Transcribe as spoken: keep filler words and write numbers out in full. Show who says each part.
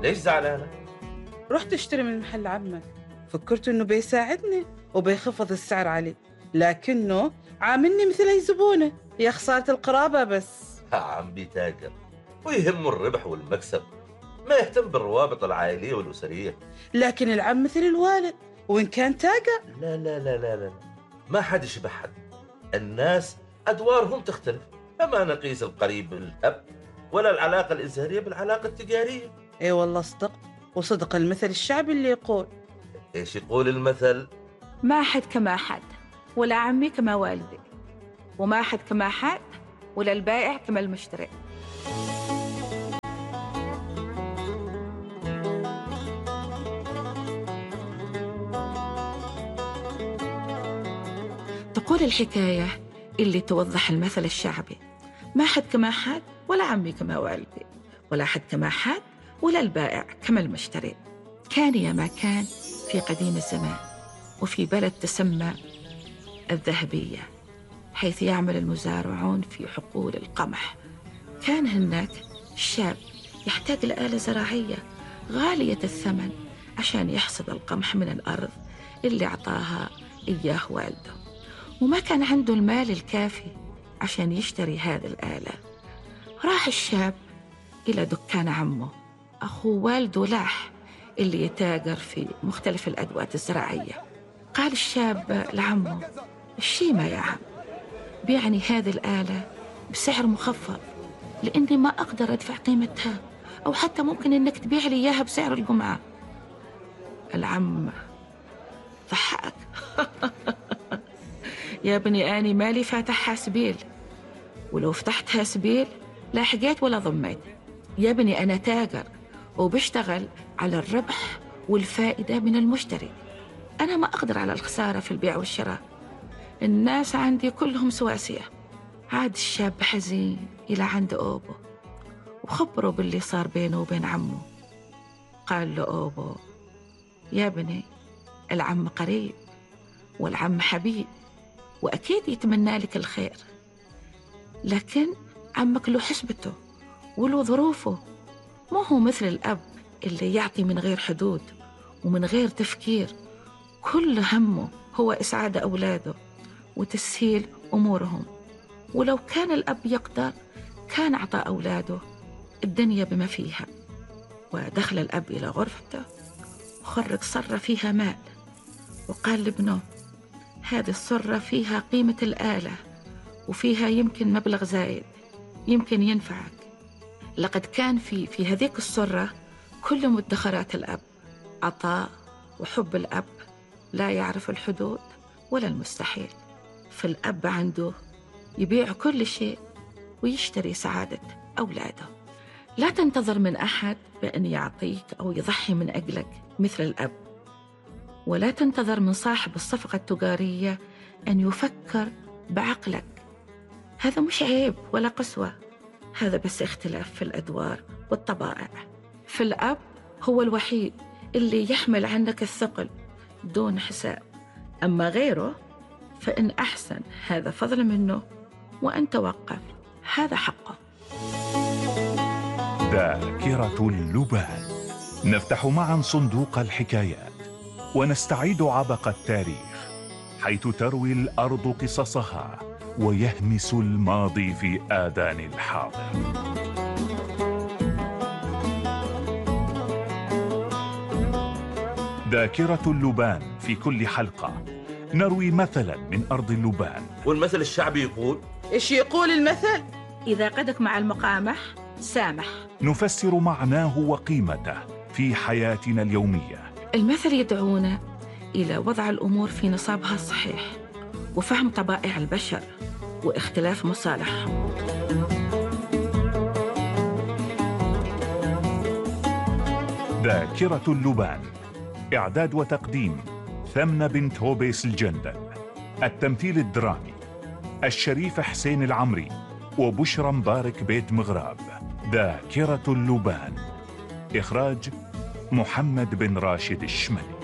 Speaker 1: ليش زعلانة؟
Speaker 2: رحت اشتري من محل عمك، فكرت انه بيساعدني وبيخفض السعر علي، لكنه عاملني مثل اي زبونة. يا خسارة القرابة بس.
Speaker 1: عم بيتاجر ويهمه الربح والمكسب، ما يهتم بالروابط العائلية والأسرية.
Speaker 2: لكن العم مثل الوالد وإن كان تاجر.
Speaker 1: لا لا لا لا لا، ما حد يشبه حد، الناس أدوارهم تختلف، فما نقيس القريب بالأب ولا العلاقة الإنسانية بالعلاقة التجارية.
Speaker 2: اي والله صدق، وصدق المثل الشعبي اللي يقول.
Speaker 1: إيش يقول المثل؟
Speaker 3: ما حد كما حد، ولا عمي كما والدي، وما حد كما حد، ولا البائع كما المشتري. تقول الحكاية اللي توضح المثل الشعبي: ما حد كما حد، ولا عمي كما والدي، ولا حد كما حد، ولا البائع كما المشتري. كان يا ما كان في قديم الزمان، وفي بلد تسمى الذهبية، حيث يعمل المزارعون في حقول القمح. كان هناك شاب يحتاج لآلة زراعية غالية الثمن عشان يحصد القمح من الأرض اللي أعطاها إياه والده، وما كان عنده المال الكافي عشان يشتري هذه الآلة. راح الشاب إلى دكان عمه أخو والده لاح اللي يتاجر في مختلف الأدوات الزراعية. قال الشاب لعمه: الشيمة يا عم، بيعني هذه الآلة بسعر مخفض، لأني ما أقدر أدفع قيمتها، أو حتى ممكن إنك تبيع لي إياها بسعر القمعة. العم ضحك: يا ابني أني مالي فاتحها سبيل، ولو فتحتها سبيل لا حقيت ولا ضميت. يا ابني أنا تاجر وبشتغل على الربح والفائدة من المشتري، أنا ما أقدر على الخسارة في البيع والشراء، الناس عندي كلهم سواسية. عاد الشاب حزين إلى عند أوبو وخبره باللي صار بينه وبين عمه. قال له أوبو: يا ابني العم قريب والعم حبيب، وأكيد يتمنى لك الخير، لكن عمك له حسبته وله ظروفه، ما هو مثل الأب اللي يعطي من غير حدود ومن غير تفكير، كل همه هو إسعاد أولاده وتسهيل أمورهم. ولو كان الأب يقدر كان أعطى أولاده الدنيا بما فيها. ودخل الأب إلى غرفته وخرج صرة فيها مال، وقال لابنه: هذه الصرة فيها قيمة الآلة، وفيها يمكن مبلغ زايد يمكن ينفعك. لقد كان في في هذيك الصرة كل مدخرات الأب، عطاء وحب الأب لا يعرف الحدود ولا المستحيل. فالأب عنده يبيع كل شيء ويشتري سعادة أولاده. لا تنتظر من أحد بأن يعطيك أو يضحي من أجلك مثل الأب، ولا تنتظر من صاحب الصفقة التجارية أن يفكر بعقلك. هذا مش عيب ولا قسوة، هذا بس اختلاف في الأدوار والطبائع. فالأب هو الوحيد اللي يحمل عنك الثقل دون حساب، أما غيره فإن أحسن هذا فضل منه، وأن توقف هذا حقه.
Speaker 4: ذاكرة اللبان. نفتح معا صندوق الحكايات ونستعيد عبق التاريخ، حيث تروي الأرض قصصها ويهمس الماضي في آذان الحاضر. ذاكرة اللبان، في كل حلقة نروي مثلا من أرض اللبان.
Speaker 1: والمثل الشعبي يقول:
Speaker 2: إيش يقول المثل؟
Speaker 3: إذا قدك مع المقامح سامح.
Speaker 4: نفسر معناه وقيمته في حياتنا اليومية.
Speaker 3: المثل يدعونا إلى وضع الأمور في نصابها الصحيح، وفهم طبائع البشر واختلاف مصالحهم.
Speaker 4: ذاكرة اللبان، إعداد وتقديم ثمنة بنت هوبيس الجندل. التمثيل الدرامي الشريف حسين العمري وبشرى مبارك بيت مغراب. ذاكرة اللبان، إخراج محمد بن راشد الشمالي.